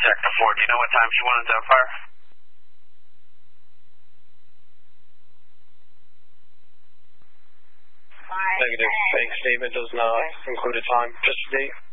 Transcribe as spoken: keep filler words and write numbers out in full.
Sector four, do you know what time she wanted that fire? Negative. Bank statement does not include a time, just a date.